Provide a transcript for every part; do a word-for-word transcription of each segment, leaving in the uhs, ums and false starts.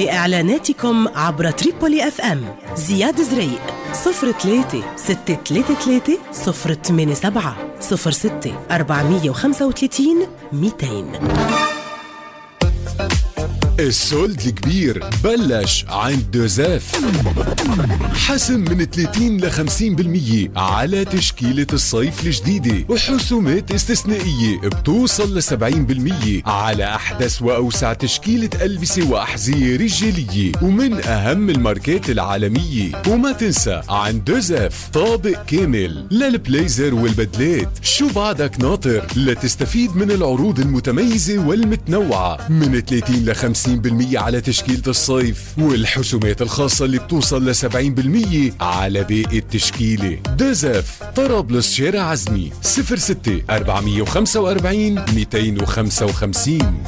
لإعلاناتكم عبر تريبولي اف ام. زياد زريق صفر ثلاثة ستة ثلاثة ثلاثة صفر ثمانية سبعة صفر ستة أربعمية وخمسة وثلاثين مئتين. السولد الكبير بلش عند دوزاف. حسم من ثلاثين ل خمسين بالمية على تشكيلة الصيف الجديدة، وحسومات استثنائية بتوصل ل سبعين بالمية على أحدث وأوسع تشكيلة ألبسة وأحذية رجالية ومن أهم الماركات العالمية. وما تنسى عند دوزاف طابق كامل للبليزر والبدلات. شو بعدك ناطر لتستفيد من العروض المتميزة والمتنوعة من ثلاثين ل خمسين بالمية على تشكيلة الصيف، والحسومات الخاصة اللي بتوصل ل سبعين بالمية على باقي التشكيلة. دوزاف، طرابلس، شارع عزمي، صفر ستة أربعمية وخمسة وأربعين مئتين وخمسة وخمسين.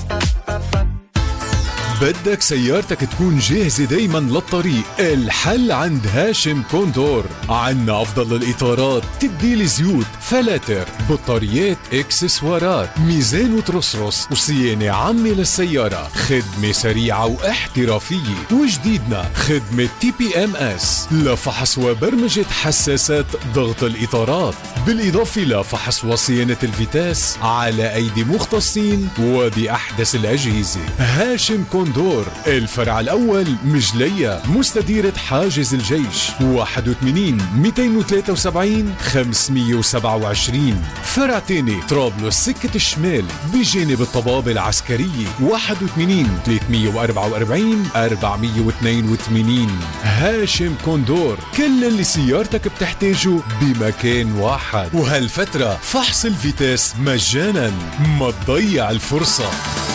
بدك سيارتك تكون جاهزة دايما للطريق؟ الحل عند هاشم كوندور. عنا أفضل الإطارات، تبديل زيوت، فلاتر، بطاريات، إكسسوارات، ميزان وترصرص، وصيانة عامة للسيارة، خدمة سريعة واحترافية. وجديدنا خدمة تي بي ام اس لفحص وبرمجة حساسات ضغط الإطارات، بالإضافة لفحص وصيانة الفيتاس على أيدي مختصين وبأحدث الأجهزة. هاشم كوندور، الفرع الأول مجلية، مستديرة حاجز الجيش، واحد وثمانين مئتين وثلاثة وسبعين خمسمية وسبعة وعشرين. فرع تاني طرابلس سكة الشمال بجانب الطبابة العسكرية، واحد وثمانين ثلاثمية وأربعة وأربعين أربعمية واثنين وثمانين. هاشم كوندور، كل اللي سيارتك بتحتاجه بمكان واحد. وهالفترة فحص الفيتاس مجانا، ما تضيع الفرصة.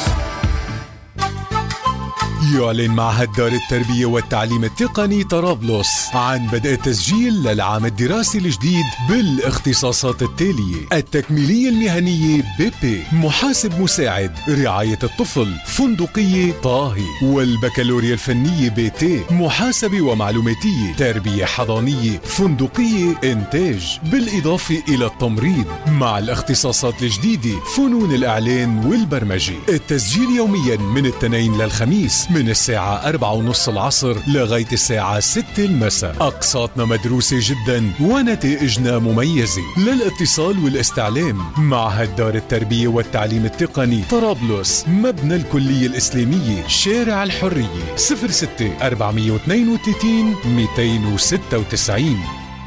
يعلن معهد دار التربية والتعليم التقني طرابلس عن بدء التسجيل للعام الدراسي الجديد بالاختصاصات التالية: التكميلية المهنية بي بي، محاسب مساعد، رعاية الطفل، فندقية طاهي، والبكالوريا الفنية بي تي، محاسبة ومعلوماتية، تربية حضانية، فندقية، إنتاج، بالإضافة إلى التمريض. مع الاختصاصات الجديدة فنون الإعلان والبرمجة. التسجيل يوميا من الاثنين للخميس من الساعة أربعة ونص العصر لغاية الساعة ستة المساء. أقساطنا مدروسة جدا ونتائجنا مميزة. للاتصال والاستعلام: معهد دار التربية والتعليم التقني طرابلس، مبنى الكلية الإسلامية، شارع الحرية، صفر ستة أربعمية واثنين وثلاثين مئتين وستة وتسعين.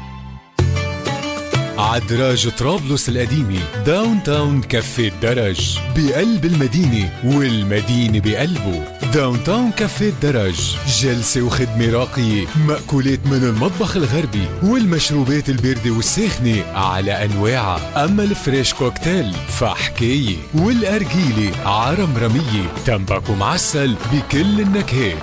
عدراج طرابلس القديمة، داون تاون كافيه الدرج، بقلب المدينة والمدينة بقلبه. داون تاون كافيه الدرج، جلسة وخدمة راقية، مأكولات من المطبخ الغربي والمشروبات الباردة والساخنة على أنواعها. أما الفريش كوكتيل فحكاية، والأرجيلة عرمرمية، تنبك ومعسل بكل النكهات.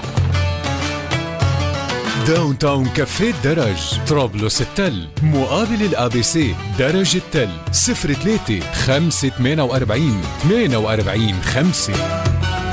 داون تاون كافيه الدرج، طرابلس التل، مقابل الأبي سي، درج التل، صفر ثلاثة خمسة ثمانية أربعين ثمانية أربعين خمسة.